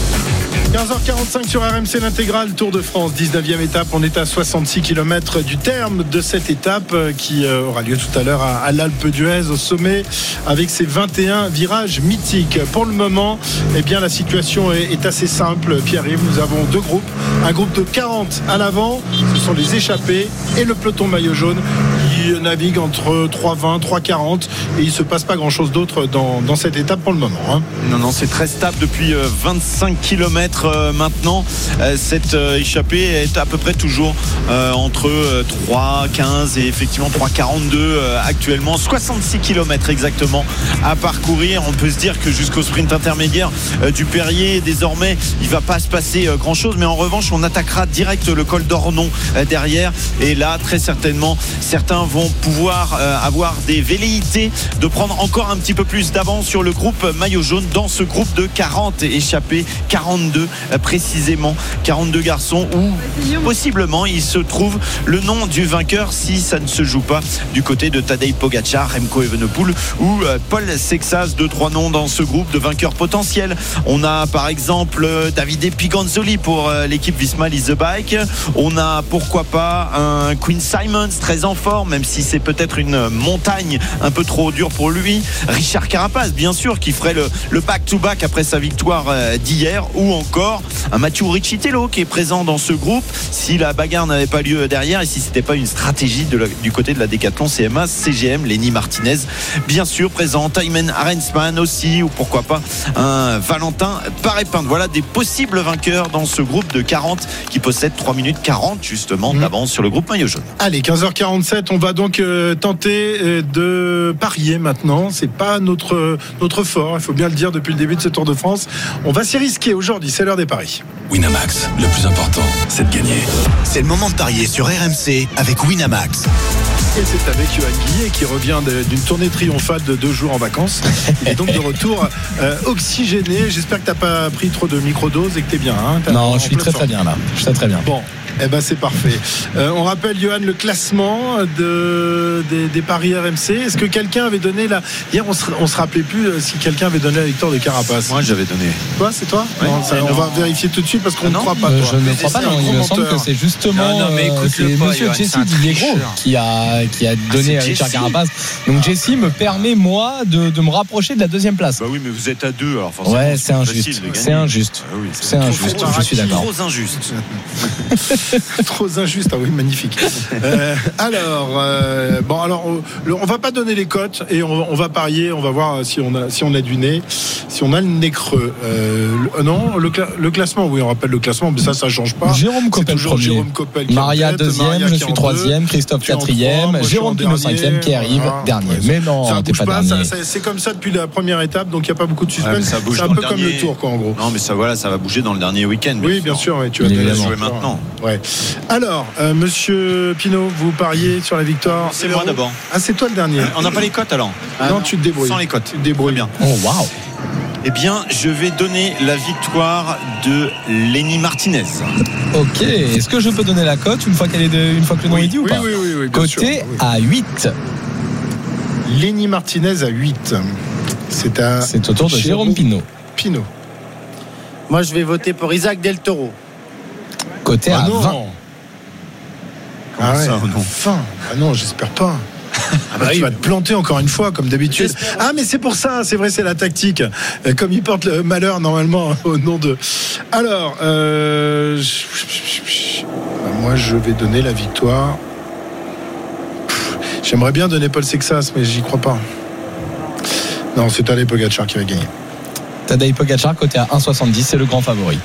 15h45 sur RMC, l'intégral Tour de France, 19e étape. On est à 66 km du terme de cette étape qui aura lieu tout à l'heure à l'Alpe d'Huez, au sommet, avec ses 21 virages mythiques. Pour le moment, eh bien, la situation est assez simple. Pierre-Yves, nous avons deux groupes. Un groupe de 40 à l'avant, ce sont les échappés, et le peloton maillot jaune qui navigue entre 3,20, 3,40. Et il ne se passe pas grand-chose d'autre dans cette étape pour le moment. Hein. Non, c'est très stable depuis 25 km maintenant. Cette échappée est à peu près toujours entre 3,15 et effectivement 3,42 actuellement. 66 km exactement à parcourir. On peut se dire que jusqu'au sprint intermédiaire du Perrier, désormais, il ne va pas se passer grand-chose. Mais en revanche, on attaquera direct le col d'Ornon derrière. Et là, très certainement, certains vont pouvoir avoir des velléités de prendre encore un petit peu plus d'avance sur le groupe maillot jaune dans ce groupe de 40 échappés, 42 précisément, 42 garçons où possiblement il se trouve le nom du vainqueur si ça ne se joue pas du côté de Tadej Pogačar, Remco Evenepoel ou Paul Sexas. 2-3 noms dans ce groupe de vainqueurs potentiels. On a par exemple Davide Piganzoli pour l'équipe Visma Lease the Bike. On a pourquoi pas un Quinn Simmons très en forme, même si c'est peut-être une montagne un peu trop dure pour lui. Richard Carapaz bien sûr qui ferait le back-to-back après sa victoire d'hier, ou encore un Mathieu Riccitello qui est présent dans ce groupe si la bagarre n'avait pas lieu derrière et si c'était pas une stratégie du côté de la Décathlon CMA CGM. Lenny Martinez bien sûr présent, Thymen Arensman aussi, ou pourquoi pas un Valentin Paré-Pinte. Voilà des possibles vainqueurs dans ce groupe de 40 qui possède 3 minutes 40 justement d'avance sur le groupe maillot jaune. Allez, 15h47, on va donc tenter de parier maintenant. C'est pas notre fort, il faut bien le dire depuis le début de ce Tour de France. On va s'y risquer aujourd'hui, c'est l'heure des paris. Winamax, le plus important, c'est de gagner. C'est le moment de parier sur RMC avec Winamax. Et c'est avec Johan Guillet qui revient d'une tournée triomphale de 2 jours en vacances. Il est donc de retour oxygéné. J'espère que tu n'as pas pris trop de microdoses et que tu es bien. Hein, non, je suis très bien là. Je suis très bien. Bon. Eh ben c'est parfait. On rappelle, Johan, le classement des paris RMC. Est-ce que quelqu'un avait donné hier on se rappelait plus si quelqu'un avait donné la victoire de Carapace. Moi j'avais donné. Toi, c'est toi? Oui, on va vérifier tout de suite parce qu'on ne croit pas. Toi. Je ne crois pas. Non, il me semble que c'est justement c'est monsieur Jesse Dillegro qui a donné à Richard Carapace. Donc Jesse me permet moi de me rapprocher de la deuxième place. Bah oui, mais vous êtes à 2 alors forcément. Ouais, c'est injuste. C'est injuste. Ah oui, c'est injuste. Je suis d'accord. Trop injuste. Trop injuste, ah oui, magnifique. Alors, on va pas donner les cotes et on va parier, on va voir si on a du nez, si on a le nez creux. Non, le classement, oui, on rappelle le classement, mais ça change pas. Jérôme Coppel premier. Jérôme Coppel Maria deuxième, je suis troisième, Christophe quatrième, Jérôme Pino cinquième, Pierre-Yves dernier. Mais non, ça bouge pas, dernier. C'est comme ça depuis la première étape, donc il n'y a pas beaucoup de suspense. C'est un peu comme le Tour, quoi, en gros. Non, mais ça va bouger dans le dernier week-end. Oui, bien sûr, tu vas jouer maintenant. Ouais. Alors, monsieur Pinault, vous pariez sur la victoire. C'est moi d'abord. Ah, c'est toi le dernier. On n'a pas les cotes alors? Non, tu te débrouilles. Sans les cotes. Tu te débrouilles bien. Oh, waouh. Eh bien, je vais donner la victoire de Lenny Martinez. Ok. Est-ce que je peux donner la cote une fois que le nom est dit ou pas? Oui. Côté à 8. Lenny Martinez à 8. C'est au tour de Jérôme Pinault. Moi, je vais voter pour Isaac Del Toro. Côté à 20. Ah ouais, enfin. Ah non, j'espère pas. Tu vas te planter encore une fois comme d'habitude. Ah mais c'est pour ça, c'est vrai, c'est la tactique. Comme il porte le malheur normalement au nom de. Alors, moi je vais donner la victoire. J'aimerais bien donner Paul Sexas, mais j'y crois pas. Non, c'est Tadej Pogačar qui va gagner. Tadej Pogacar côté à 1,70, c'est le grand favori.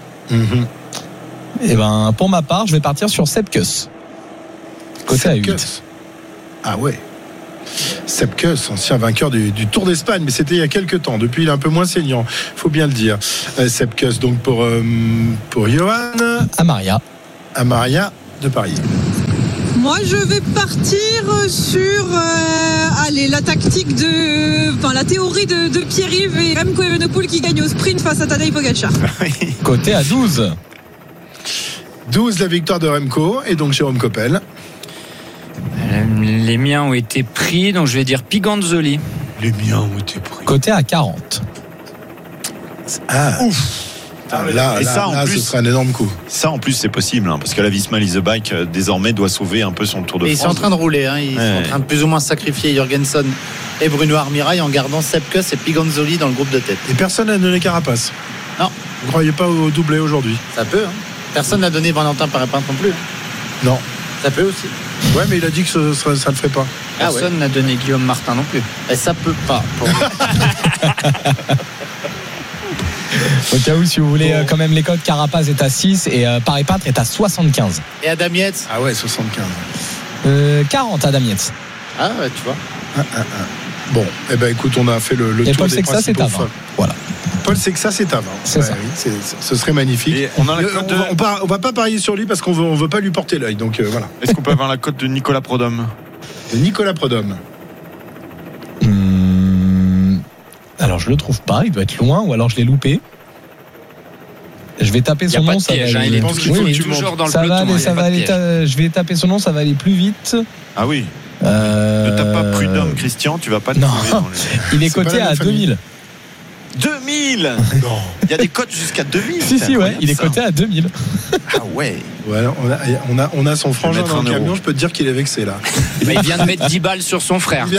Et ben pour ma part, je vais partir sur Sepp Kuss. Côté à 8. Ah ouais. Sepp Kuss, ancien vainqueur du Tour d'Espagne, mais c'était il y a quelques temps. Depuis, il est un peu moins saignant, faut bien le dire. Sepp Kuss, donc pour Johan. Amaria de Paris. Moi, je vais partir sur la tactique la théorie de Pierre-Yves et Remco Evenepoel qui gagne au sprint face à Tadej Pogacar. Côté à 12. 12 la victoire de Remco et donc Jérôme Coppel. Les miens ont été pris, donc je vais dire Piganzoli. Les miens ont été pris. Côté à 40. Ouf. Là, ce serait un énorme coup. Ça, en plus, c'est possible, parce que la Visma Lease Bike, désormais, doit sauver un peu son Tour de France. Ils sont en train de rouler, ils sont en train de plus ou moins sacrifier Jorgensen et Bruno Armirail en gardant Sepp Kuss et Piganzoli dans le groupe de tête. Et personne n'a donné Carapace. Non. Vous ne croyez pas au doublé aujourd'hui? Ça peut, Personne n'a donné Valentin Paré-Pinthe non plus. Non. Ça peut aussi. Ouais, mais il a dit que ça le ferait pas. Personne n'a donné Guillaume Martin non plus. Et ça peut pas. Au cas où, si vous voulez quand même les codes, Carapaz est à 6 et Paré-Pinthe est à 75. Et Adam Yates? Ah ouais, 75. 40 Adam Yates. Ah ouais, tu vois. Bon, écoute, on a fait le et tour Paul des Sexas c'est à 20. Voilà. Paul Sexas c'est à 20. C'est ça. Oui, ce serait magnifique. Et on a la cote on va pas parier sur lui parce qu'on veut pas lui porter l'œil. Donc voilà. Est-ce qu'on peut avoir la cote de Nicolas Prudhomme? De Nicolas Prudhomme. Alors je le trouve pas, il doit être loin ou alors je l'ai loupé. Je vais taper son nom, ça va aller. Il est toujours dans le peloton. Je vais taper son nom, ça va aller plus vite. Ah oui. Ne tape pas Prudhomme, Christian, tu vas pas te trouver dans Il est coté à 2000. 2000. Non. Il y a des cotes jusqu'à 2000. Si, il est coté à 2000. Ah ouais. Ouais, on a son frangin dans le camion, je peux te dire qu'il est vexé là. Il vient de mettre 10 balles sur son frère.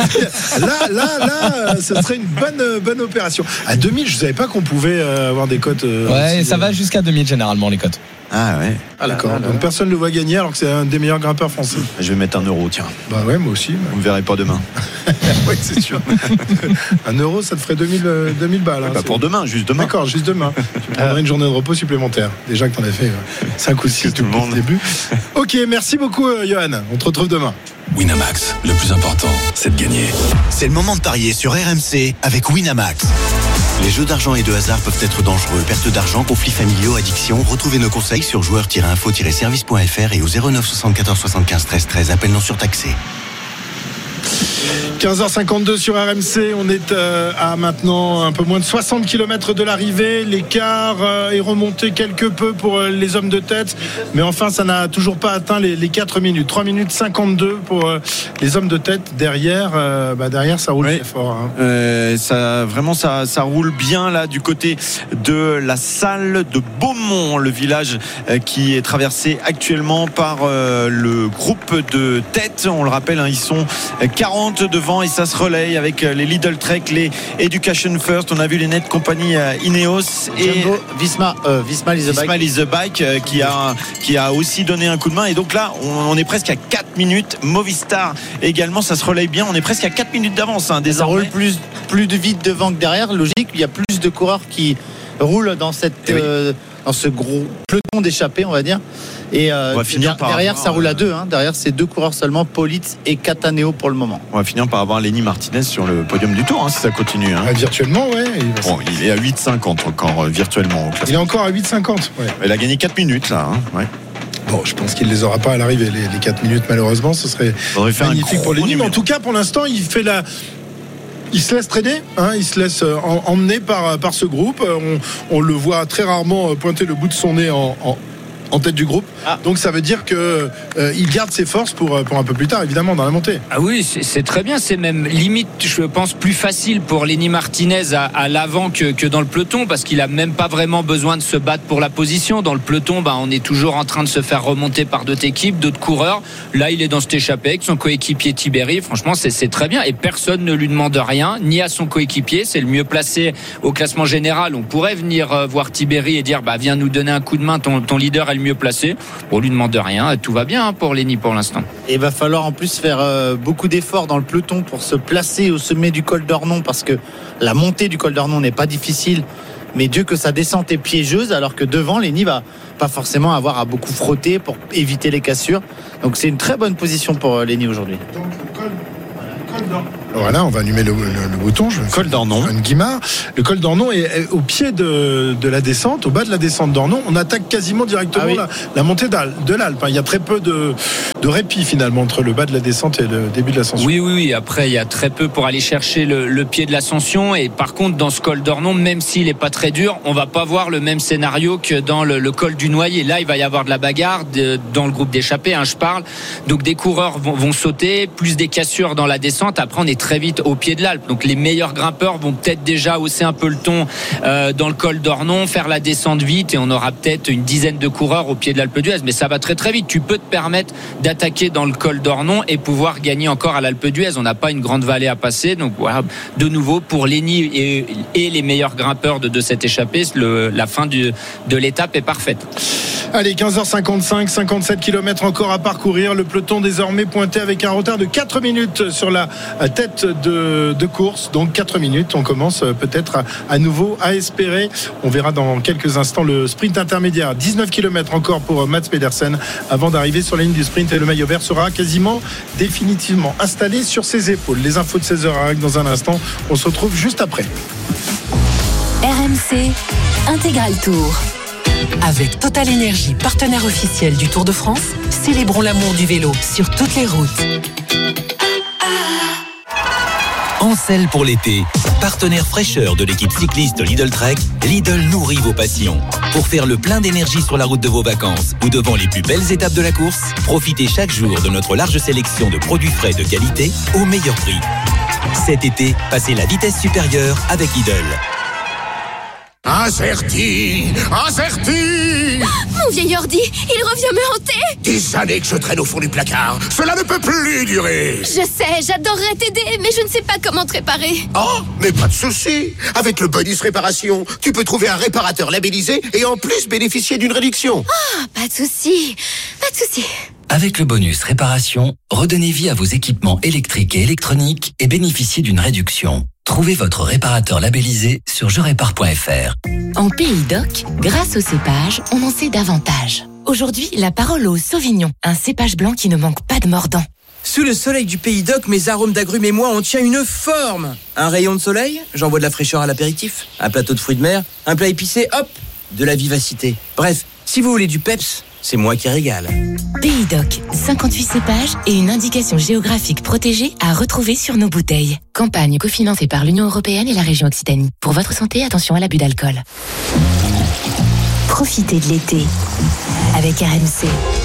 Là, ce serait une bonne opération. À 2000, je savais pas qu'on pouvait avoir des cotes. Ça va jusqu'à 2000 généralement les cotes. Ah ouais. D'accord. Donc personne ne le voit gagner alors que c'est un des meilleurs grimpeurs français. Je vais mettre 1 euro, tiens. Bah ouais, moi aussi. Vous me verrez pas demain. Oui, c'est sûr. 1 euro, ça te ferait 2000 balles. Bah pour demain, juste demain. D'accord, juste demain. Tu prendrais une journée de repos supplémentaire. Déjà que t'en as fait 5 ou 6 tout le monde. Début. Ok, merci beaucoup, Johan. On te retrouve demain. Winamax, le plus important, c'est de gagner. C'est le moment de parier sur RMC avec Winamax. Les jeux d'argent et de hasard peuvent être dangereux. Perte d'argent, conflits familiaux, addiction. Retrouvez nos conseils sur joueurs-info-service.fr et au 09 74 75 13 13. Appel non surtaxé. 15h52 sur RMC, on est à maintenant un peu moins de 60 km de l'arrivée. L'écart est remonté quelque peu pour les hommes de tête, mais enfin ça n'a toujours pas atteint les 4 minutes. 3 minutes 52 pour les hommes de tête. Derrière ça roule très fort. Ça roule bien là du côté de la salle de Beaumont, le village qui est traversé actuellement par le groupe de tête. On le rappelle, ils sont 40 devant et ça se relaye avec les Lidl Trek, les Education First. On a vu les Net Company Ineos et Visma Lease the Bike qui a aussi donné un coup de main. Et donc là, on est presque à 4 minutes. Movistar également, ça se relaye bien. On est presque à 4 minutes d'avance. Ça roule plus de vite devant que derrière. Logique, il y a plus de coureurs qui roulent dans dans ce gros peloton d'échappée, on va dire. Et derrière, ça roule à 2. Derrière, c'est 2 coureurs seulement, Politz et Cataneo pour le moment. On va finir par avoir Lenny Martinez sur le podium du Tour, si ça continue. Virtuellement, ouais. Il est à 8,50 encore virtuellement. Il est encore à 8,50. Ouais. Il a gagné 4 minutes là. Ouais. Bon, je pense qu'il ne les aura pas à l'arrivée, les 4 minutes malheureusement. Ce serait magnifique pour Lenny. Mais en tout cas, pour l'instant, il se laisse traîner, il se laisse emmener par ce groupe. On le voit très rarement pointer le bout de son nez en tête du groupe. Donc ça veut dire que il garde ses forces pour un peu plus tard, évidemment, dans la montée. Ah oui, c'est très bien. C'est même limite, je pense, plus facile pour Lenny Martinez à l'avant que dans le peloton, parce qu'il a même pas vraiment besoin de se battre pour la position. Dans le peloton, on est toujours en train de se faire remonter par d'autres équipes, d'autres coureurs. Là, il est dans cette échappée avec son coéquipier Tiberi. Franchement, c'est très bien. Et personne ne lui demande rien, ni à son coéquipier. C'est le mieux placé au classement général. On pourrait venir voir Tiberi et dire, viens nous donner un coup de main. Ton leader est le mieux placé. On lui demande rien, tout va bien pour Lenny pour l'instant. Et il va falloir en plus faire beaucoup d'efforts dans le peloton pour se placer au sommet du col d'Ornon, parce que la montée du col d'Ornon n'est pas difficile, mais Dieu que sa descente est piégeuse, alors que devant, Lenny va pas forcément avoir à beaucoup frotter pour éviter les cassures. Donc c'est une très bonne position pour Lenny aujourd'hui. Voilà, on va allumer le bouton. Col d'Ornon. Une guimard. Le col d'Ornon est au pied de la descente, au bas de la descente d'Ornon. On attaque quasiment directement la montée de l'Alpe. Il y a très peu de répit finalement entre le bas de la descente et le début de l'ascension. Oui. Après, il y a très peu pour aller chercher le pied de l'ascension. Et par contre, dans ce col d'Ornon, même s'il n'est pas très dur, on va pas voir le même scénario que dans le col du Noyer. Là, il va y avoir de la bagarre dans le groupe d'échappés, je parle. Donc des coureurs vont sauter, plus des cassures dans la descente. Après, on est très vite au pied de l'Alpe. Donc les meilleurs grimpeurs vont peut-être déjà hausser un peu le ton dans le col d'Ornon, faire la descente vite, et on aura peut-être une dizaine de coureurs au pied de l'Alpe d'Huez. Mais ça va très très vite. Tu peux te permettre d'attaquer dans le col d'Ornon et pouvoir gagner encore à l'Alpe d'Huez. On n'a pas une grande vallée à passer. Donc voilà, de nouveau pour Lenny et les meilleurs grimpeurs de cette échappée, la fin de l'étape est parfaite. Allez, 15h55, 57 km encore à parcourir. Le peloton désormais pointé avec un retard de 4 minutes sur la tête de course. Donc 4 minutes, on commence peut-être à nouveau à espérer. On verra dans quelques instants le sprint intermédiaire. 19 km encore pour Mats Pedersen avant d'arriver sur la ligne du sprint, et le maillot vert sera quasiment définitivement installé sur ses épaules. Les infos de 16h dans un instant. On se retrouve juste après. RMC Intégral Tour. Avec Total Énergie, partenaire officiel du Tour de France, célébrons l'amour du vélo sur toutes les routes. Ancel pour l'été, partenaire fraîcheur de l'équipe cycliste Lidl Trek, Lidl nourrit vos passions. Pour faire le plein d'énergie sur la route de vos vacances ou devant les plus belles étapes de la course, profitez chaque jour de notre large sélection de produits frais de qualité au meilleur prix. Cet été, passez la vitesse supérieure avec Lidl. Incerti. Mon vieil ordi, il revient me hanter. Des années que je traîne au fond du placard. Cela ne peut plus durer. Je sais, j'adorerais t'aider, mais je ne sais pas comment te réparer. Oh, mais pas de souci. Avec le bonus réparation, tu peux trouver un réparateur labellisé et en plus bénéficier d'une réduction. Ah, pas de souci. Avec le bonus réparation, redonnez vie à vos équipements électriques et électroniques et bénéficiez d'une réduction. Trouvez votre réparateur labellisé sur jerépare.fr. En Pays d'Oc, grâce au cépage, on en sait davantage. Aujourd'hui, la parole au Sauvignon, un cépage blanc qui ne manque pas de mordant. Sous le soleil du Pays d'Oc, mes arômes d'agrumes et moi, on tient une forme. Un rayon de soleil, j'envoie de la fraîcheur à l'apéritif. Un plateau de fruits de mer, un plat épicé, hop, de la vivacité. Bref, si vous voulez du peps, c'est moi qui régale. Pays d'Oc, 58 cépages et une indication géographique protégée à retrouver sur nos bouteilles. Campagne cofinancée par l'Union européenne et la région Occitanie. Pour votre santé, attention à l'abus d'alcool. Profitez de l'été avec RMC.